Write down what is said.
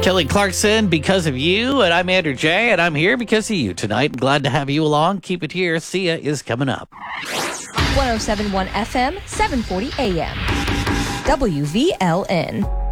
Kelly Clarkson, because of you, and I'm Andrew J, and I'm here because of you tonight. I'm glad to have you along. Keep it here. Sia is coming up. 107.1 FM, 740 AM. WVLN.